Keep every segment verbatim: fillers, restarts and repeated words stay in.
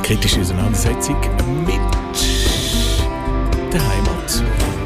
Kritische Auseinandersetzung mit der Heimat.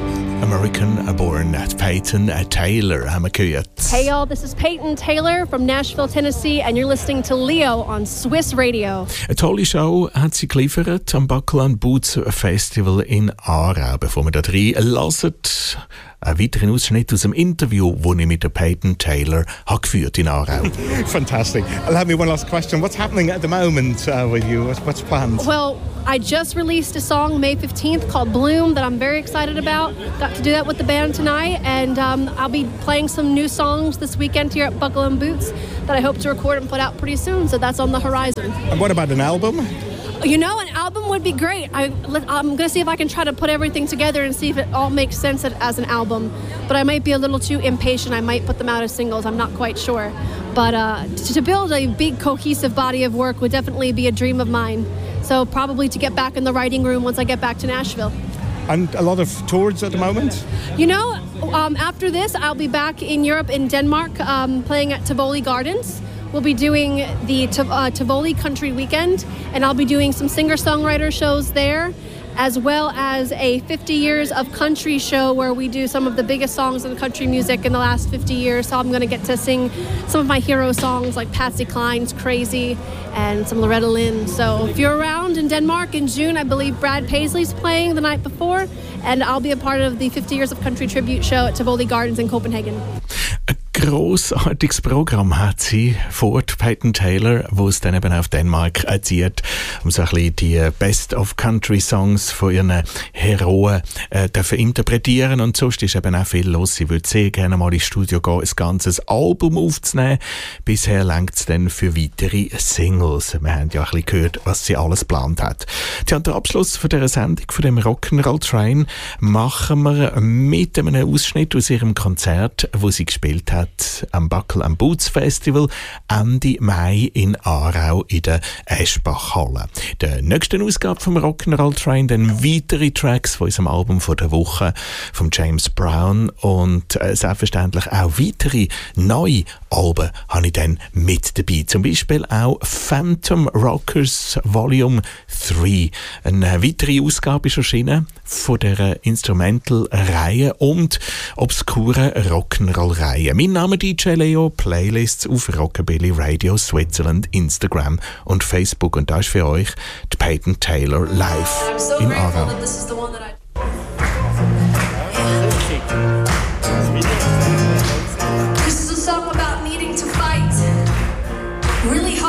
American-born Peyton Taylor haben wir gehört. Hey y'all, this is Peyton Taylor from Nashville, Tennessee, and you're listening to Leo on Swiss Radio. Eine tolle Show hat sie geliefert am Buckle and Boots Festival in Aarau. Bevor wir da reinlassen, ein weiterer Ausschnitt aus dem Interview, das ich mit der Peyton Taylor habe geführt in Aarau. Fantastic. Allow me one last question. What's happening at the moment uh, with you? What's, what's planned? Well, I just released a song May fifteenth called Bloom that I'm very excited about. Got to do that with the band tonight, and um, I'll be playing some new songs this weekend here at Buckle and Boots that I hope to record and put out pretty soon, so that's on the horizon. And what about an album? You know, an album would be great. I, I'm going to see if I can try to put everything together and see if it all makes sense as an album. But I might be a little too impatient. I might put them out as singles. I'm not quite sure. But uh, to build a big, cohesive body of work would definitely be a dream of mine. So probably to get back in the writing room once I get back to Nashville. And a lot of tours at the moment? You know, um, after this, I'll be back in Europe, in Denmark, um, playing at Tivoli Gardens. We'll be doing the uh, Tivoli Country Weekend, and I'll be doing some singer-songwriter shows there, as well as a fifty years of country show where we do some of the biggest songs in country music in the last fifty years. So I'm going to get to sing some of my hero songs like Patsy Cline's Crazy and some Loretta Lynn. So if you're around in Denmark in June, I believe Brad Paisley's playing the night before, and I'll be a part of the fifty years of country tribute show at Tivoli Gardens in Copenhagen. Ein grossartiges Programm hat sie vor, Peyton Taylor, wo es dann eben auf Dänemark zieht, um so ein bisschen die Best-of-Country-Songs von ihren Heroen äh, dürfen interpretieren. Und sonst ist eben auch viel los. Sie würde sehr gerne mal ins Studio gehen, ein ganzes Album aufzunehmen. Bisher reicht es dann für weitere Singles. Wir haben ja ein bisschen gehört, was sie alles geplant hat. Ja, und der Abschluss von dieser Sendung, von dem Rock'n'Roll Train, machen wir mit einem Ausschnitt aus ihrem Konzert, wo sie gespielt hat am Buckle and Boots Festival Ende Mai in Aarau in der Eschbachhalle. Der nächsten Ausgabe vom Rock'n'Roll Train dann weitere Tracks von unserem Album von der Woche von James Brown und äh, selbstverständlich auch weitere neue Alben habe ich dann mit dabei. Zum Beispiel auch Phantom Rockers Volume drei. Eine weitere Ausgabe ist erschienen von der Instrumental-Reihe und obskuren Rock'n'Roll-Reihe. Mein Name D J Leo, Playlists auf Rockabilly Radio Switzerland, Instagram und Facebook. Und das ist für euch die Peyton Taylor live so in Aarau. This is a song about needing to fight really